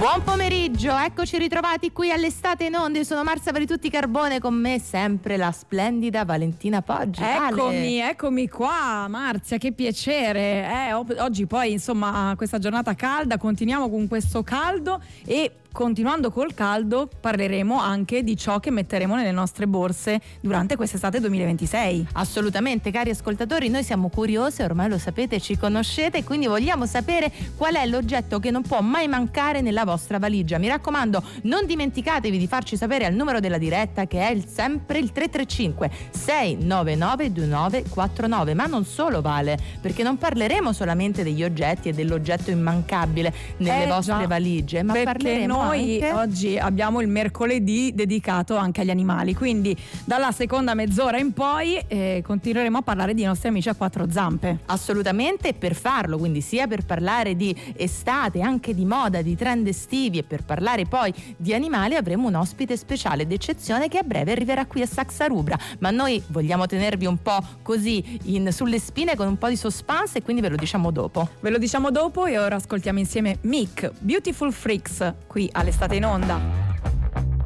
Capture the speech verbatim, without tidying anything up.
Buon pomeriggio, eccoci ritrovati qui all'Estate in Onda. Io sono Marzia Paritutti Carbone, con me sempre la splendida Valentina Poggi. Eccomi, Ale. eccomi qua Marzia, che piacere. Eh, oggi poi insomma questa giornata calda, continuiamo con questo caldo e continuando col caldo parleremo anche di ciò che metteremo nelle nostre borse durante quest'estate duemilaventisei. Assolutamente, cari ascoltatori, noi siamo curiose, ormai lo sapete, ci conoscete, quindi vogliamo sapere qual è l'oggetto che non può mai mancare nella vostra valigia. Mi raccomando, non dimenticatevi di farci sapere al numero della diretta, che è il, sempre il tre tre cinque sei nove nove due nove quattro nove. Ma non solo, vale, perché non parleremo solamente degli oggetti e dell'oggetto immancabile nelle eh, vostre già, valigie, ma parleremo noi anche... oggi abbiamo il mercoledì dedicato anche agli animali, quindi dalla seconda mezz'ora in poi eh, continueremo a parlare di nostri amici a quattro zampe. Assolutamente, e per farlo, quindi sia per parlare di estate, anche di moda, di trend estivi, e per parlare poi di animali avremo un ospite speciale d'eccezione che a breve arriverà qui a Saxa Rubra, ma noi vogliamo tenervi un po' così in, sulle spine, con un po' di suspense, e quindi ve lo diciamo dopo. Ve lo diciamo dopo e ora ascoltiamo insieme Mick, Beautiful Freaks, qui all'Estate in Onda.